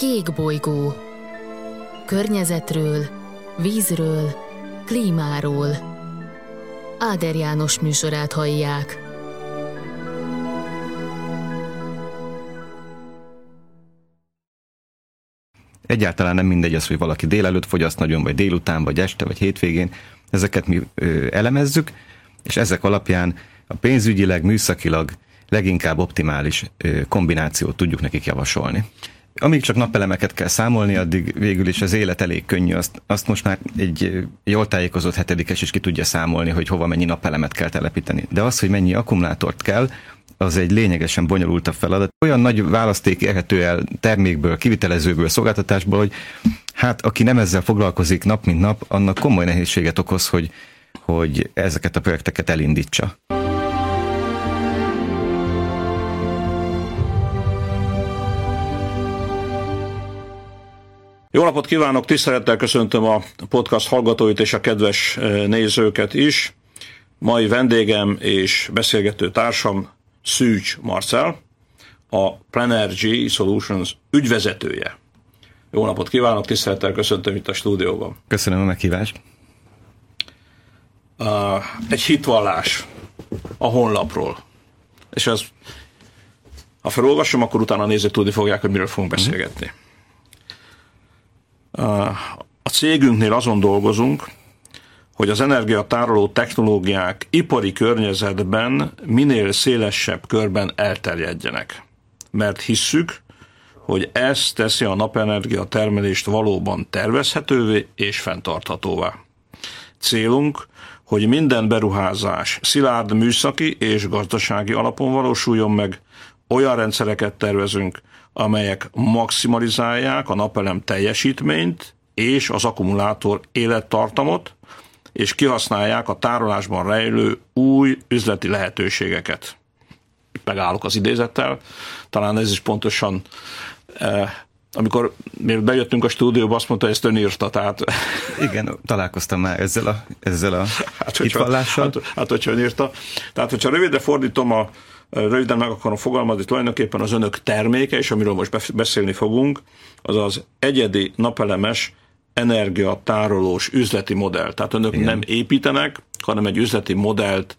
Kék bolygó. Környezetről, vízről, klímáról. Áder János műsorát hallják. Egyáltalán nem mindegy az, hogy valaki délelőtt fogyaszt nagyon, vagy délután, vagy este, vagy hétvégén. Ezeket mi elemezzük, és ezek alapján a pénzügyileg, műszakilag leginkább optimális kombinációt tudjuk nekik javasolni. Amíg csak napelemeket kell számolni, addig végül is az élet elég könnyű. Azt most már egy jól tájékozott hetedikes is ki tudja számolni, hogy hova mennyi napelemet kell telepíteni. De az, hogy mennyi akkumulátort kell, az egy lényegesen bonyolultabb feladat. Olyan nagy választék érhető el termékből, kivitelezőből, szolgáltatásból, hogy hát aki nem ezzel foglalkozik nap mint nap, annak komoly nehézséget okoz, hogy ezeket a projekteket elindítsa. Jó napot kívánok, tisztelettel köszöntöm a podcast hallgatóit és a kedves nézőket is. Mai vendégem és beszélgető társam Szűcs Marcell, a Plenergy Solutions ügyvezetője. Jó napot kívánok, tisztelettel köszöntöm itt a stúdióban. Köszönöm a meghívást. Egy hitvallás a honlapról. És ez, ha felolvasom, akkor utána nézők tudni fogják, hogy miről fogunk beszélgetni. A cégünknél azon dolgozunk, hogy az energiatároló technológiák ipari környezetben minél szélesebb körben elterjedjenek. Mert hisszük, hogy ez teszi a napenergia termelést valóban tervezhetővé és fenntarthatóvá. Célunk, hogy minden beruházás szilárd műszaki és gazdasági alapon valósuljon meg, olyan rendszereket tervezünk, amelyek maximalizálják a napelem teljesítményt és az akkumulátor élettartamot, és kihasználják a tárolásban rejlő új üzleti lehetőségeket. Megállok az idézettel, talán ez is pontosan, amikor bejöttünk a stúdióba, azt mondta, hogy ezt ön írta, tehát... Igen, találkoztam már ezzel a hitvallással. Hát, hogyha ön írta. Tehát, hogyha rövidre fordítom, röviden meg akarom fogalmazni, tulajdonképpen az önök terméke, és amiről most beszélni fogunk, az az egyedi napelemes energiatárolós üzleti modell. Tehát önök nem építenek, hanem egy üzleti modellt,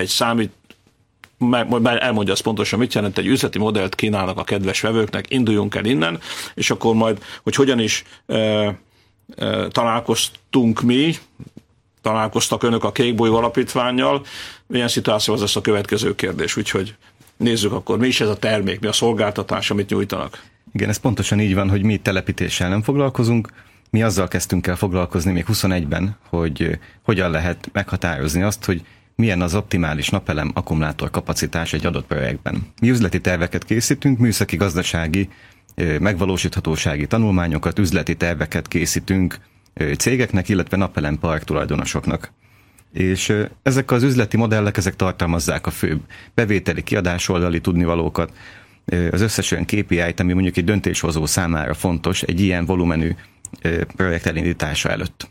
majd elmondja azt pontosan, mit jelent, egy üzleti modellt kínálnak a kedves vevőknek, induljunk el innen, és akkor majd, hogy hogyan is találkoztunk mi, találkoztak önök a Kék bolygó alapítvánnyal, milyen szituáció az lesz a következő kérdés, úgyhogy nézzük akkor, mi is ez a termék, mi a szolgáltatás, amit nyújtanak. Igen, ez pontosan így van, hogy mi telepítéssel nem foglalkozunk, mi azzal kezdtünk el foglalkozni még 21-ben, hogy hogyan lehet meghatározni azt, hogy milyen az optimális napelem akkumulátor kapacitás egy adott projektben. Mi üzleti terveket készítünk, műszaki, gazdasági, megvalósíthatósági tanulmányokat, üzleti terveket készítünk cégeknek, illetve napelempark tulajdonosoknak. És ezek az üzleti modellek, ezek tartalmazzák a főbb bevételi, kiadásoldali tudnivalókat, az összes olyan KPI-t, ami mondjuk egy döntéshozó számára fontos egy ilyen volumenű projekt elindítása előtt.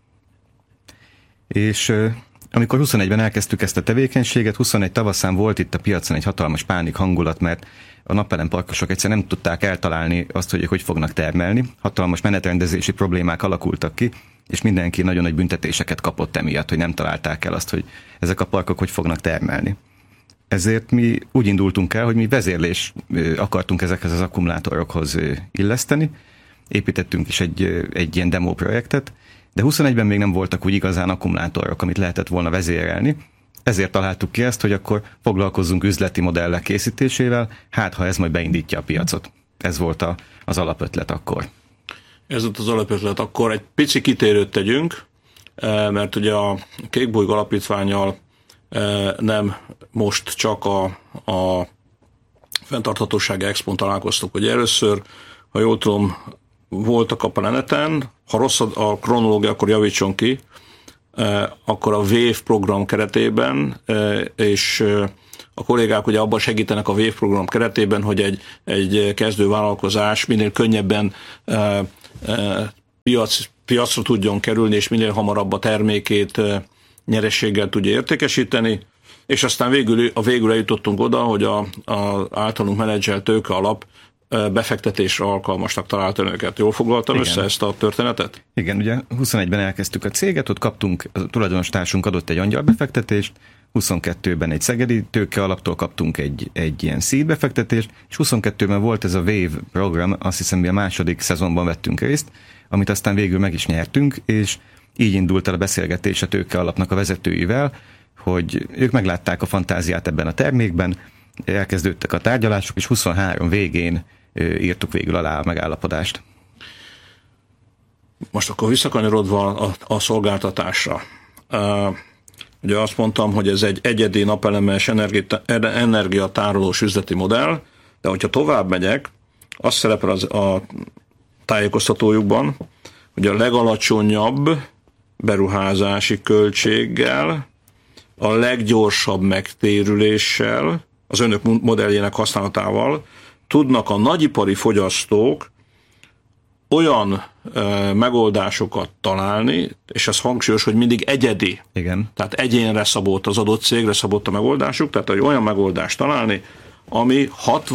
És amikor 21-ben elkezdtük ezt a tevékenységet, 21 tavaszán volt itt a piacon egy hatalmas pánik hangulat, mert a napelemparkosok egyszerűen nem tudták eltalálni azt, hogy fognak termelni. Hatalmas menetrendezési problémák alakultak ki, és mindenki nagyon nagy büntetéseket kapott emiatt, hogy nem találták el azt, hogy ezek a parkok hogy fognak termelni. Ezért mi úgy indultunk el, hogy mi vezérlés akartunk ezekhez az akkumulátorokhoz illeszteni, építettünk is egy ilyen demo projektet, de 21-ben még nem voltak úgy igazán akkumulátorok, amit lehetett volna vezérelni. Ezért találtuk ki ezt, hogy akkor foglalkozzunk üzleti modellek készítésével, hát ha ez majd beindítja a piacot. Ez volt az alapötlet akkor. Ez volt az alapötlet. Akkor egy pici kitérőt tegyünk, mert ugye a Kék bolygó alapítvánnyal nem most csak a fenntarthatósági expón találkoztuk, hogy először, ha jól tudom, voltak a Planeten, ha rossz a kronológia, akkor javítson ki, akkor a WAVE program keretében, és a kollégák ugye abban segítenek a WAVE program keretében, hogy egy kezdő vállalkozás minél könnyebben piacra tudjon kerülni, és minél hamarabb a termékét nyerességgel tudja értékesíteni, és aztán végül eljutottunk oda, hogy az általunk menedzselt tőke alap befektetésre alkalmasnak talált önöket. Jól foglaltam össze ezt a történetet? Igen, ugye 21-ben elkezdtük a céget, ott kaptunk, a tulajdonostársunk adott egy angyalbefektetést, 22-ben egy szegedi tőke alaptól kaptunk egy ilyen seed befektetést, és 22-ben volt ez a Wave program, azt hiszem, mi a második szezonban vettünk részt, amit aztán végül meg is nyertünk, és így indult el a beszélgetés a tőke alapnak a vezetőivel, hogy ők meglátták a fantáziát ebben a termékben, elkezdődtek a tárgyalások, és 23 végén írtuk végül alá a megállapodást. Most akkor visszakanyarodva a szolgáltatásra. Ugye azt mondtam, hogy ez egy egyedi napelemes energiatárolós üzleti modell, de hogyha tovább megyek, azt szerepel a tájékoztatójukban, hogy a legalacsonyabb beruházási költséggel, a leggyorsabb megtérüléssel, az önök modelljének használatával tudnak a nagyipari fogyasztók olyan megoldásokat találni, és ez hangsúlyos, hogy mindig egyedi. Igen. Tehát egyénre szabott, az adott cégre szabott a megoldásuk, tehát hogy olyan megoldást találni, ami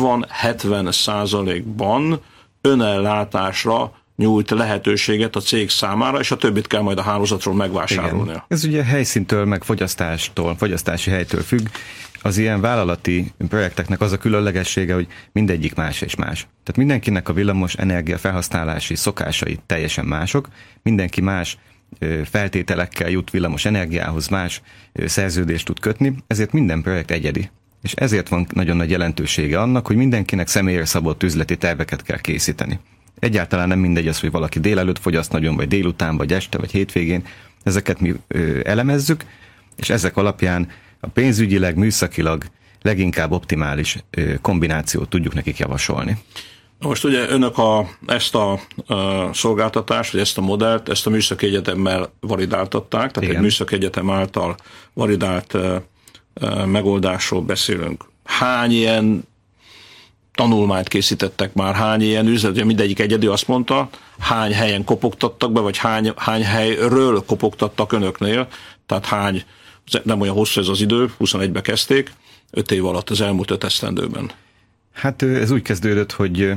60-70%-ban önellátásra nyújt lehetőséget a cég számára, és a többit kell majd a hálózatról megvásárolnia. Igen. Ez ugye helyszíntől, meg fogyasztási helytől függ. Az ilyen vállalati projekteknek az a különlegessége, hogy mindegyik más és más. Tehát mindenkinek a villamos energia felhasználási szokásai teljesen mások, mindenki más feltételekkel jut villamos energiához, más szerződést tud kötni, ezért minden projekt egyedi. És ezért van nagyon nagy jelentősége annak, hogy mindenkinek személyre szabott üzleti terveket kell készíteni. Egyáltalán nem mindegy az, hogy valaki délelőtt fogyaszt nagyon, vagy délután, vagy este, vagy hétvégén. Ezeket mi elemezzük, és ezek alapján a pénzügyileg, műszakilag leginkább optimális kombinációt tudjuk nekik javasolni. Most ugye önök ezt a szolgáltatást, vagy ezt a modellt, ezt a műszaki egyetemmel validáltatták, tehát egy műszaki egyetem által validált megoldásról beszélünk. Hány ilyen tanulmányt készítettek már, hány ilyen üzlet, mindegyik egyedi, azt mondta, hány helyen kopogtattak be, vagy hány helyről kopogtattak önöknél, tehát nem olyan hosszú ez az idő, 21-be kezdték, 5 év alatt, az elmúlt 5 esztendőben. Hát ez úgy kezdődött, hogy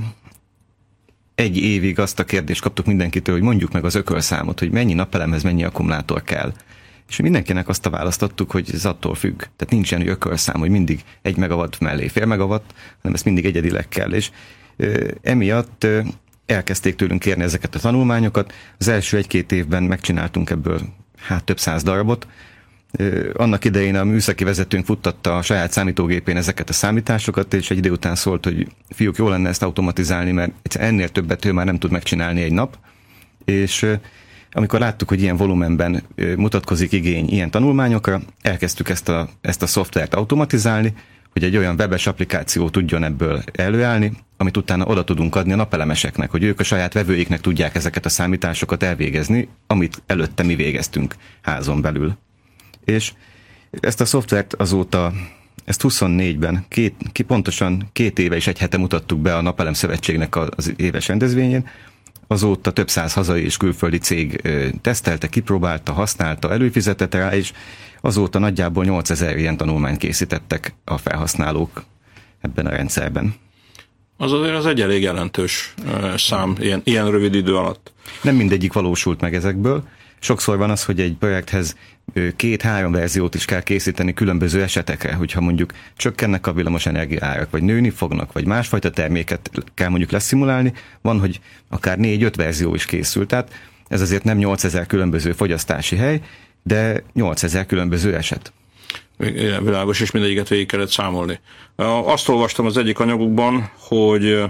egy évig azt a kérdést kaptuk mindenkitől, hogy mondjuk meg az ökölszámot, hogy mennyi napelemhez mennyi akkumulátor kell. És mindenkinek azt a választottuk, hogy ez attól függ. Tehát nincsen olyan ökölszám, hogy mindig 1 megawatt mellé fél megawatt, hanem ezt mindig egyedileg kell. És emiatt elkezdték tőlünk kérni ezeket a tanulmányokat. Az első 1-2 évben megcsináltunk ebből több 100 darabot. Annak idején a műszaki vezetőnk futtatta a saját számítógépén ezeket a számításokat, és egy idő után szólt, hogy fiúk, jó lenne ezt automatizálni, mert ennél többet ő már nem tud megcsinálni egy nap. És amikor láttuk, hogy ilyen volumenben mutatkozik igény ilyen tanulmányokra, elkezdtük ezt a szoftvert automatizálni, hogy egy olyan webes applikáció tudjon ebből előállni, amit utána oda tudunk adni a napelemeseknek, hogy ők a saját vevőiknek tudják ezeket a számításokat elvégezni, amit előtte mi végeztünk házon belül. És ezt a szoftvert azóta, ezt 24-ben, pontosan 2 éve és 1 hete mutattuk be a Napelem Szövetségnek az éves rendezvényén, azóta több 100 hazai és külföldi cég tesztelte, kipróbálta, használta, előfizetett rá, és azóta nagyjából 8000 ilyen tanulmányt készítettek a felhasználók ebben a rendszerben. Az azért az egy elég jelentős szám ilyen rövid idő alatt. Nem mindegyik valósult meg ezekből. Sokszor van az, hogy egy projekthez 2-3 verziót is kell készíteni különböző esetekre, hogyha mondjuk csökkennek a villamosenergia árak, vagy nőni fognak, vagy másfajta terméket kell mondjuk leszimulálni, van, hogy akár 4-5 verzió is készült. Tehát ez azért nem 8000 különböző fogyasztási hely, de 8000 különböző eset. Igen, világos, és mindegyiket végig kellett számolni. Azt olvastam az egyik anyagukban, hogy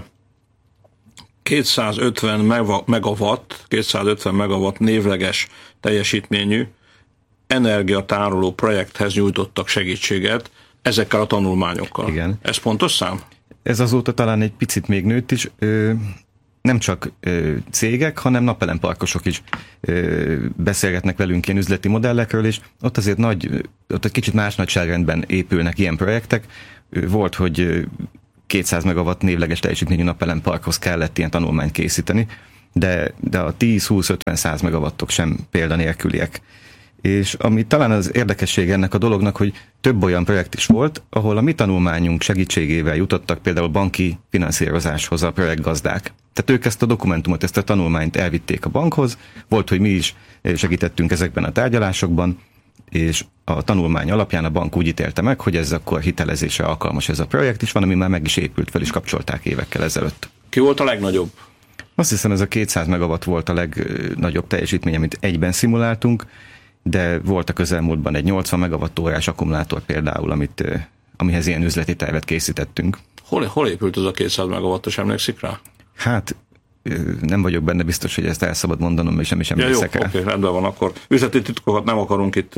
250 megawatt névleges teljesítményű energiatároló projekthez nyújtottak segítséget ezekkel a tanulmányokkal. Igen. Ez pontos szám? Ez azóta talán egy picit még nőtt is. Nem csak cégek, hanem napelemparkosok is beszélgetnek velünk ilyen üzleti modellekről, és ott azért ott egy kicsit más nagyságrendben épülnek ilyen projektek. Volt, hogy 200 megawatt névleges teljesítményű napelemparkhoz kellett ilyen tanulmányt készíteni, de a 10-20-50-100 megawattok sem példanélküliek. És ami talán az érdekesség ennek a dolognak, hogy több olyan projekt is volt, ahol a mi tanulmányunk segítségével jutottak például banki finanszírozáshoz a projektgazdák. Tehát ők ezt a dokumentumot, ezt a tanulmányt elvitték a bankhoz, volt, hogy mi is segítettünk ezekben a tárgyalásokban, és a tanulmány alapján a bank úgy ítélte meg, hogy ez akkor hitelezésre alkalmas ez a projekt, és van, ami már meg is épült, fel is kapcsolták évekkel ezelőtt. Ki volt a legnagyobb? Azt hiszem, ez a 200 megawatt volt a legnagyobb teljesítmény, amit egyben szimuláltunk, de volt a közelmúltban egy 80 megawattórás akkumulátor például, amihez ilyen üzleti tervet készítettünk. Hol épült az a 200 megawattos, emlékszik rá? Hát nem vagyok benne biztos, hogy ezt el szabad mondanom, és nem is emlékszek rá. Oké, rendben van, akkor üzleti titkokat nem akarunk itt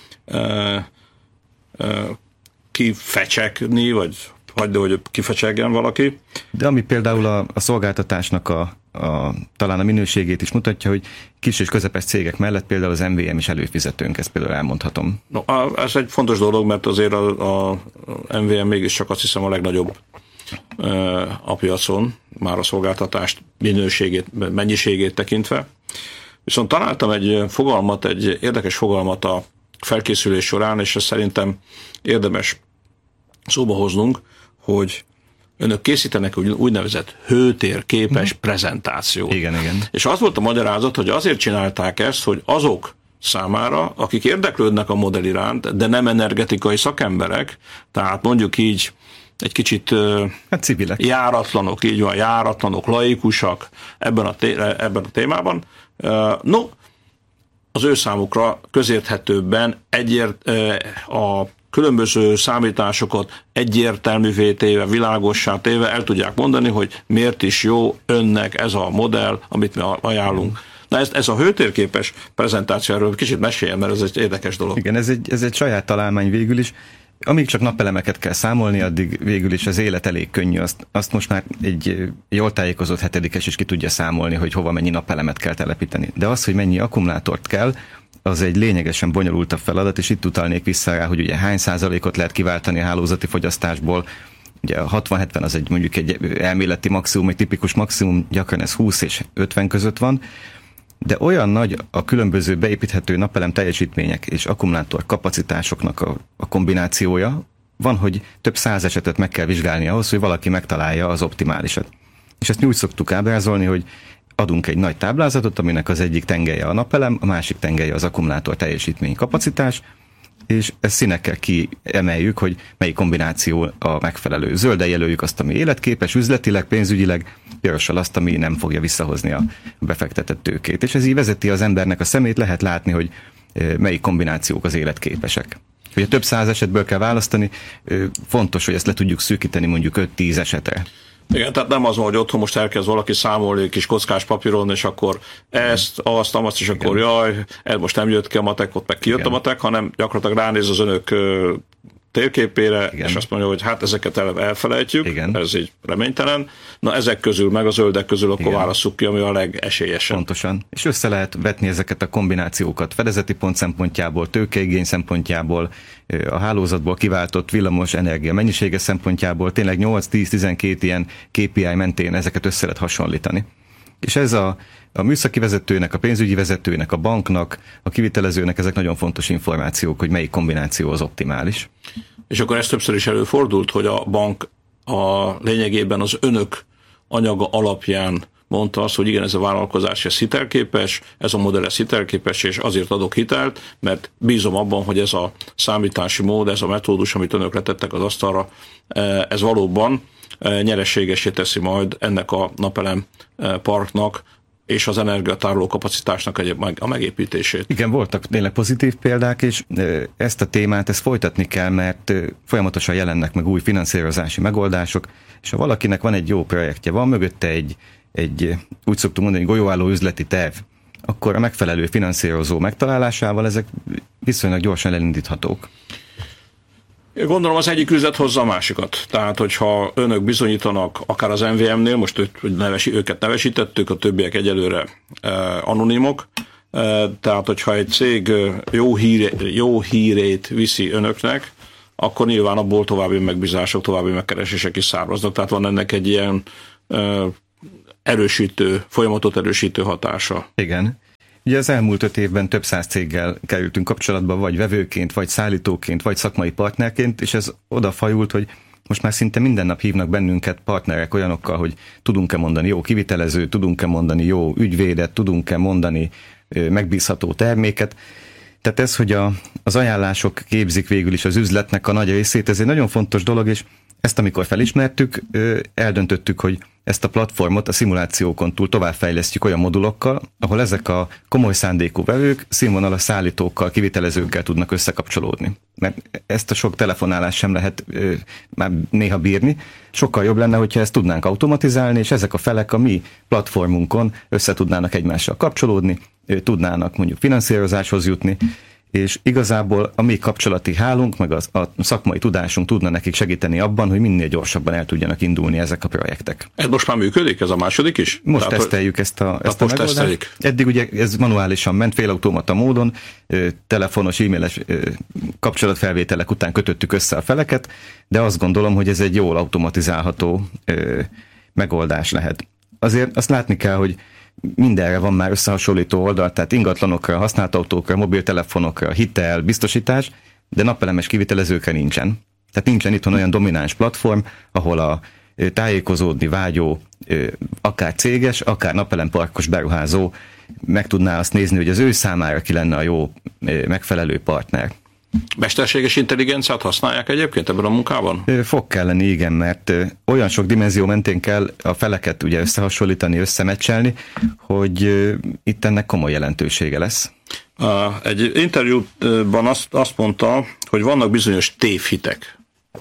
kifecsegni, vagy hagyd, hogy kifecsegjen valaki. De ami például a szolgáltatásnak talán a minőségét is mutatja, hogy kis és közepes cégek mellett például az MVM is előfizetőnk, ezt például elmondhatom. No, ez egy fontos dolog, mert azért a MVM mégiscsak azt hiszem a legnagyobb a piacon, már a szolgáltatást minőségét, mennyiségét tekintve. Viszont találtam egy érdekes fogalmat a felkészülés során, és ezt szerintem érdemes szóba hoznunk, hogy önök készítenek úgynevezett hőtérképes prezentációt. Igen. És az volt a magyarázat, hogy azért csinálták ezt, hogy azok számára, akik érdeklődnek a modell iránt, de nem energetikai szakemberek, tehát mondjuk így egy kicsit civilek. Járatlanok, így van, járatlanok, laikusak ebben a témában. Az ő számukra közérthetőbben a különböző számításokat egyértelművé téve, világossá téve el tudják mondani, hogy miért is jó önnek ez a modell, amit mi ajánlunk. Na ez a hőtérképes prezentáció, erről kicsit meséljen, mert ez egy érdekes dolog. Igen, ez egy saját találmány végül is. Amíg csak napelemeket kell számolni, addig végül is az élet elég könnyű. Azt most már egy jól tájékozott hetedikes is ki tudja számolni, hogy hova mennyi napelemet kell telepíteni. De az, hogy mennyi akkumulátort kell, az egy lényegesen bonyolultabb feladat, és itt utalnék vissza rá, hogy ugye hány százalékot lehet kiváltani a hálózati fogyasztásból. Ugye a 60-70 az mondjuk egy elméleti maximum, egy tipikus maximum, gyakran ez 20 és 50 között van, de olyan nagy a különböző beépíthető napelem teljesítmények és akkumulátor kapacitásoknak a kombinációja, van, hogy több száz esetet meg kell vizsgálni ahhoz, hogy valaki megtalálja az optimálisat. És ezt mi úgy szoktuk ábrázolni, hogy adunk egy nagy táblázatot, aminek az egyik tengelye a napelem, a másik tengelye az akkumulátor teljesítmény kapacitás, és ezt színekkel kiemeljük, hogy melyik kombináció a megfelelő. Zölden jelöljük azt, ami életképes, üzletileg, pénzügyileg, pirossal azt, ami nem fogja visszahozni a befektetett tőkét. És ez így vezeti az embernek a szemét, lehet látni, hogy melyik kombinációk az életképesek. Ugye több száz esetből kell választani, fontos, hogy ezt le tudjuk szűkíteni mondjuk 5-10 esetre. Igen, tehát nem az van, hogy otthon most elkezd valaki számolni egy kis kockás papíron, és akkor ezt, azt, és akkor jaj, ez most nem jött ki a matek, ott meg kijött a matek, hanem gyakorlatilag ránéz az önök térképére, és azt mondja, hogy hát ezeket elfelejtjük, ez így reménytelen. Na ezek közül, meg a zöldek közül akkor válasszuk ki, ami a legesélyesebb. Pontosan. És össze lehet vetni ezeket a kombinációkat fedezeti pont szempontjából, tőkeigény szempontjából, a hálózatból kiváltott villamos energia mennyisége szempontjából, tényleg 8-10-12 ilyen KPI mentén ezeket össze lehet hasonlítani. És ez a műszaki vezetőnek, a pénzügyi vezetőnek, a banknak, a kivitelezőnek ezek nagyon fontos információk, hogy melyik kombináció az optimális. És akkor ez többször is előfordult, hogy a bank a lényegében az önök anyaga alapján mondta azt, hogy igen, ez a vállalkozás ez hitelképes, ez a modell ez hitelképes, és azért adok hitelt, mert bízom abban, hogy ez a számítási mód, ez a metódus, amit önök letettek az asztalra, ez valóban nyereségesé teszi majd ennek a napelem parknak és az energiatároló kapacitásnak a megépítését. Igen, voltak tényleg pozitív példák, és ezt a témát folytatni kell, mert folyamatosan jelennek meg új finanszírozási megoldások, és ha valakinek van egy jó projektje, van mögötte egy úgy szoktuk mondani, golyóálló üzleti terv, akkor a megfelelő finanszírozó megtalálásával ezek viszonylag gyorsan elindíthatók. Gondolom az egyik üzlet hozza a másikat. Tehát, hogyha önök bizonyítanak, akár az MVM-nél, most őket nevesítettük, a többiek egyelőre anonimok, tehát, hogyha egy cég jó hírét viszi önöknek, akkor nyilván abból további megbízások, további megkeresések is származnak. Tehát van ennek egy ilyen folyamatot erősítő hatása. Igen. Ugye az elmúlt 5 évben több száz céggel kerültünk kapcsolatba, vagy vevőként, vagy szállítóként, vagy szakmai partnerként, és ez odafajult, hogy most már szinte minden nap hívnak bennünket partnerek olyanokkal, hogy tudunk-e mondani jó kivitelezőt, tudunk-e mondani jó ügyvédet, tudunk-e mondani megbízható terméket. Tehát ez, hogy az ajánlások képzik végül is az üzletnek a nagy részét, ez egy nagyon fontos dolog, és ezt amikor felismertük, eldöntöttük, hogy ezt a platformot a szimulációkon túl továbbfejlesztjük olyan modulokkal, ahol ezek a komoly szándékú vevők színvonalas szállítókkal, kivitelezőkkel tudnak összekapcsolódni. Mert ezt a sok telefonálást sem lehet már néha bírni. Sokkal jobb lenne, hogyha ezt tudnánk automatizálni, és ezek a felek a mi platformunkon össze tudnának egymással kapcsolódni, tudnának mondjuk finanszírozáshoz jutni, és igazából a mi kapcsolati hálunk, meg a szakmai tudásunk tudna nekik segíteni abban, hogy minél gyorsabban el tudjanak indulni ezek a projektek. Ez most már működik, ez a második is? Most teszteljük ezt a megoldást. Eddig ugye ez manuálisan ment, félautomata módon, telefonos, e-mailes kapcsolatfelvételek után kötöttük össze a feleket, de azt gondolom, hogy ez egy jól automatizálható megoldás lehet. Azért azt látni kell, hogy mindenre van már összehasonlító oldal, tehát ingatlanokra, használt autókra, mobiltelefonokra, hitel, biztosítás, de napelemes kivitelezőkre nincsen. Tehát nincsen itthon olyan domináns platform, ahol a tájékozódni vágyó, akár céges, akár napelemparkos beruházó meg tudná azt nézni, hogy az ő számára ki lenne a jó, megfelelő partner. Mesterséges intelligenciát használják egyébként ebben a munkában? Fog kelleni, igen, mert olyan sok dimenzió mentén kell a feleket ugye összehasonlítani, összemecselni, hogy itt ennek komoly jelentősége lesz. Egy interjúban azt mondta, hogy vannak bizonyos tévhitek.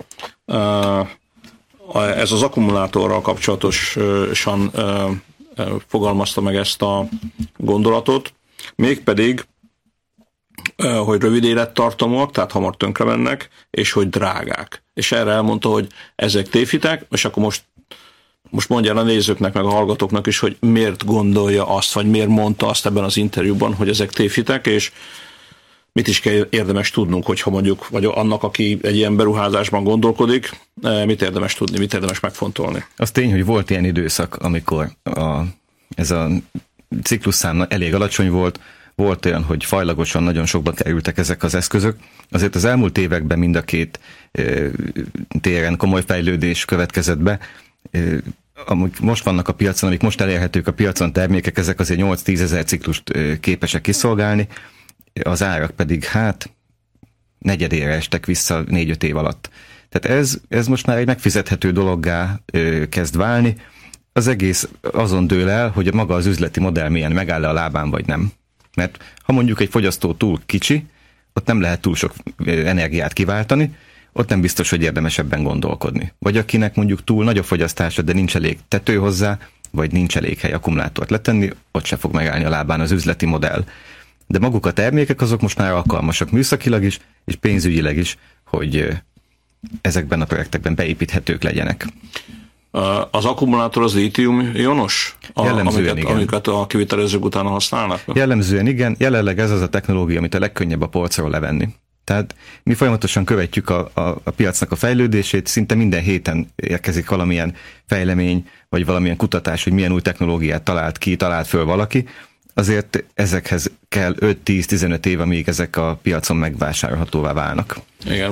Ez az akkumulátorral kapcsolatosan fogalmazta meg ezt a gondolatot, mégpedig hogy rövid élettartamúak, tehát hamar tönkre mennek, és hogy drágák. És erre elmondta, hogy ezek tévhitek, és akkor most mondja el a nézőknek, meg a hallgatóknak is, hogy miért gondolja azt, vagy miért mondta azt ebben az interjúban, hogy ezek tévhitek, és mit is kell érdemes tudnunk, hogyha mondjuk, vagy annak, aki egy ilyen beruházásban gondolkodik, mit érdemes tudni, mit érdemes megfontolni. Az tény, hogy volt ilyen időszak, amikor ez a ciklusszám elég alacsony volt, volt olyan, hogy fajlagosan nagyon sokba kerültek ezek az eszközök. Azért az elmúlt években mind a két téren komoly fejlődés következett be. Amik most vannak a piacon, amik most elérhetők a piacon termékek, ezek azért 8-10 ezer ciklust képesek kiszolgálni, az árak pedig negyedére estek vissza 4-5 év alatt. Tehát ez most már egy megfizethető dologgá kezd válni. Az egész azon dől el, hogy maga az üzleti modell milyen, megáll-e a lábán vagy nem. Mert ha mondjuk egy fogyasztó túl kicsi, ott nem lehet túl sok energiát kiváltani, ott nem biztos, hogy érdemes ebben gondolkodni. Vagy akinek mondjuk túl nagy a fogyasztása, de nincs elég tető hozzá, vagy nincs elég hely akkumulátort letenni, ott se fog megállni a lábán az üzleti modell. De maguk a termékek azok most már alkalmasak műszakilag is, és pénzügyileg is, hogy ezekben a projektekben beépíthetők legyenek. Az akkumulátor az lítium-ionos? Amiket a kivitelezők utána használnak? Jellemzően igen, jelenleg ez az a technológia, amit a legkönnyebb a polcról levenni. Tehát mi folyamatosan követjük a piacnak a fejlődését, szinte minden héten érkezik valamilyen fejlemény, vagy valamilyen kutatás, hogy milyen új technológiát talált föl valaki. Azért ezekhez kell 5-10-15 év, amíg ezek a piacon megvásárolhatóvá válnak. Igen,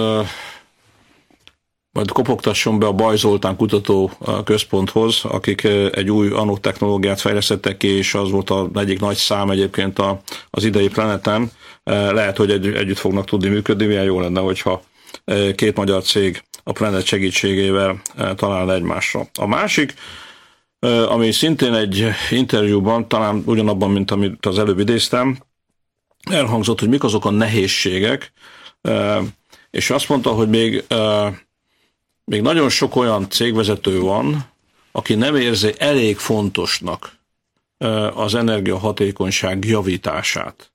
majd kopogtasson be a Baj Zoltán kutató központhoz, akik egy új anódtechnológiát fejlesztettek ki, és az volt az egyik nagy szám egyébként az idei Planeten. Lehet, hogy együtt fognak tudni működni, milyen jó lenne, hogyha két magyar cég a Planet segítségével találna egymásra. A másik, ami szintén egy interjúban, talán ugyanabban, mint amit az előbb idéztem, elhangzott, hogy mik azok a nehézségek, és azt mondta, hogy még nagyon sok olyan cégvezető van, aki nem érzi elég fontosnak az energiahatékonyság javítását.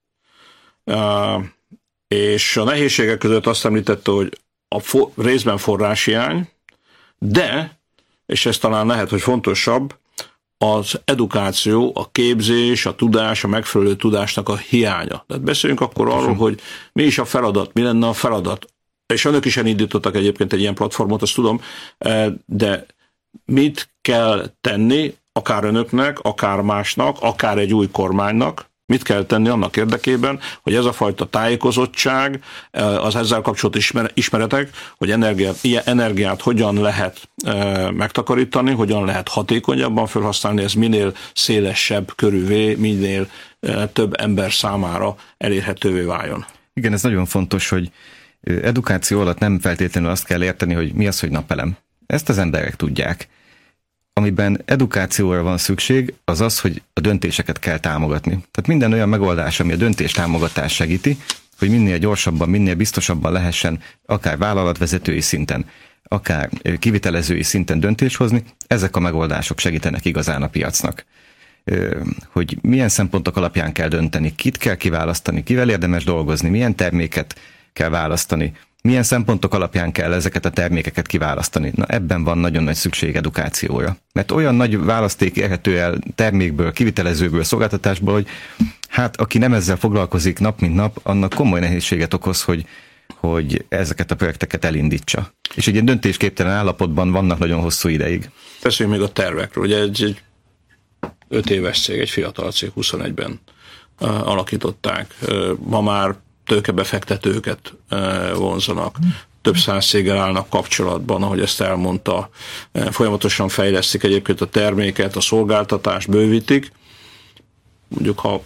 És a nehézségek között azt említette, hogy részben forráshiány, de, és ez talán lehet, hogy fontosabb, az edukáció, a képzés, a tudás, a megfelelő tudásnak a hiánya. Tehát beszéljünk akkor arról, hogy mi is a feladat, mi lenne a feladat. És önök is elindítottak egyébként egy ilyen platformot, azt tudom, de mit kell tenni, akár önöknek, akár másnak, akár egy új kormánynak, Mit kell tenni annak érdekében, hogy ez a fajta tájékozottság, az ezzel kapcsolatos ismeretek, hogy energiát hogyan lehet megtakarítani, hogyan lehet hatékonyabban felhasználni, ez minél szélesebb körűvé, minél több ember számára elérhetővé váljon. Igen, ez nagyon fontos, hogy edukáció alatt nem feltétlenül azt kell érteni, hogy mi az, hogy napelem. Ezt az emberek tudják. Amiben edukációra van szükség, az az, hogy a döntéseket kell támogatni. Tehát minden olyan megoldás, ami a döntés támogatás segíti, hogy minél gyorsabban, minél biztosabban lehessen akár vállalatvezetői szinten, akár kivitelezői szinten döntés hozni, ezek a megoldások segítenek igazán a piacnak. Hogy milyen szempontok alapján kell dönteni, kit kell kiválasztani, kivel érdemes dolgozni, milyen terméket kell választani, milyen szempontok alapján kell ezeket a termékeket kiválasztani. Na ebben van nagyon nagy szükség edukációra. Mert olyan nagy választék érhető el termékből, kivitelezőből, szolgáltatásból, hogy hát aki nem ezzel foglalkozik nap mint nap, annak komoly nehézséget okoz, hogy ezeket a projekteket elindítsa. És egy ilyen döntésképtelen állapotban vannak nagyon hosszú ideig. Beszéljünk még a tervekről. Ugye egy 5 éves cég, egy fiatal cég 21-ben alakították. Ma már tőkebefektetőket vonzanak, több száz céggel állnak kapcsolatban, ahogy ezt elmondta, folyamatosan fejlesztik egyébként a terméket, a szolgáltatást bővítik. Mondjuk, ha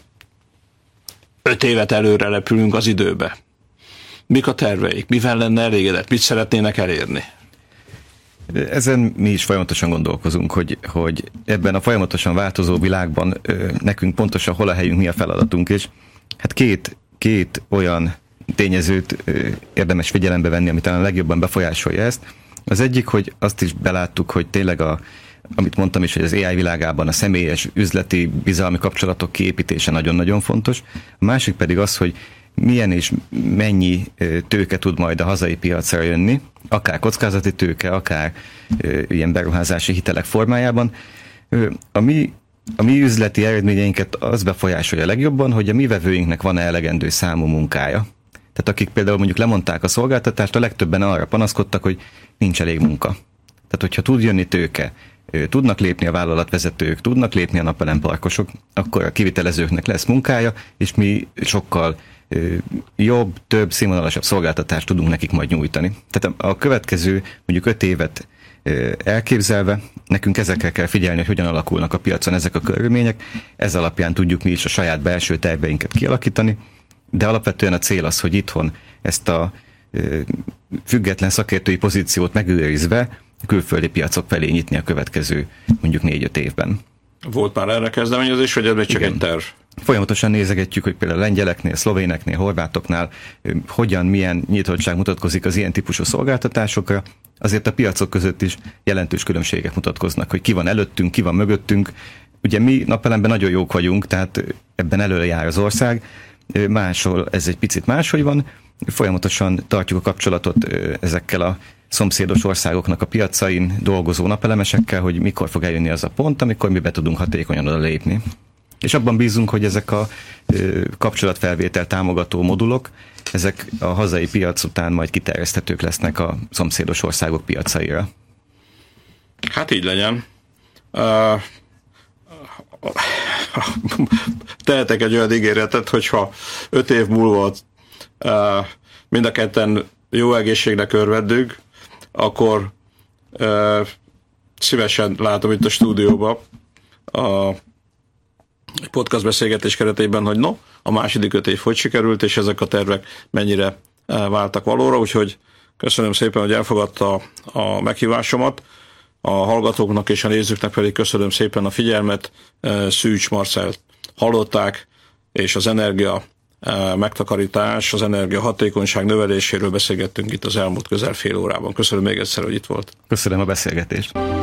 5 évet előre repülünk az időbe, mik a terveik, mivel lenne elégedett, mit szeretnének elérni? Ezen mi is folyamatosan gondolkozunk, hogy ebben a folyamatosan változó világban nekünk pontosan hol a helyünk, mi a feladatunk, és hát két olyan tényezőt érdemes figyelembe venni, ami talán a legjobban befolyásolja ezt. Az egyik, hogy azt is beláttuk, hogy tényleg amit mondtam is, hogy az AI világában a személyes, üzleti, bizalmi kapcsolatok kiépítése nagyon-nagyon fontos. A másik pedig az, hogy milyen és mennyi tőke tud majd a hazai piacra jönni, akár kockázati tőke, akár ilyen beruházási hitelek formájában. A mi üzleti eredményeinket az befolyásolja legjobban, hogy a mi vevőinknek van-e elegendő számú munkája. Tehát akik például mondjuk lemondták a szolgáltatást, a legtöbben arra panaszkodtak, hogy nincs elég munka. Tehát hogyha tud jönni tőke, tudnak lépni a vállalatvezetők, tudnak lépni a napelemparkosok, akkor a kivitelezőknek lesz munkája, és mi sokkal jobb, több, színvonalasabb szolgáltatást tudunk nekik majd nyújtani. Tehát a következő mondjuk 5 évet elképzelve, nekünk ezekre kell figyelni, hogy hogyan alakulnak a piacon ezek a körülmények, ez alapján tudjuk mi is a saját belső terveinket kialakítani, de alapvetően a cél az, hogy itthon ezt a független szakértői pozíciót megőrizve külföldi piacok felé nyitni a következő mondjuk 4-5 évben. Volt már erre kezdeményezés, vagy ez még csak egy terv? Folyamatosan nézegetjük, hogy például a lengyeleknél, szlovéneknél, horvátoknál milyen nyitottság mutatkozik az ilyen típusú szolgáltatásokra. Azért a piacok között is jelentős különbségek mutatkoznak, hogy ki van előttünk, ki van mögöttünk. Ugye mi napelemben nagyon jók vagyunk, tehát ebben előre jár az ország, máshol ez egy picit máshogy van. Folyamatosan tartjuk a kapcsolatot ezekkel a szomszédos országoknak a piacain dolgozó napelemesekkel, hogy mikor fog eljönni az a pont, amikor mi be tudunk hatékonyan oda lépni. És abban bízunk, hogy ezek a kapcsolatfelvétel támogató modulok, ezek a hazai piac után majd kiterjeszthetők lesznek a szomszédos országok piacaira. Hát így legyen. Tehetek egy olyan ígéretet, hogyha 5 év múlva mind a ketten jó egészségnek örvendünk, akkor szívesen látom itt a stúdióban a podcast beszélgetés keretében, hogy a második 5 év hogy sikerült, és ezek a tervek mennyire váltak valóra, úgyhogy köszönöm szépen, hogy elfogadta a meghívásomat. A hallgatóknak és a nézőknek pedig köszönöm szépen a figyelmet. Szűcs Marcelt hallották, és az energia megtakarítás, az energiahatékonyság növeléséről beszélgettünk itt az elmúlt közel fél órában. Köszönöm még egyszer, hogy itt volt. Köszönöm a beszélgetést.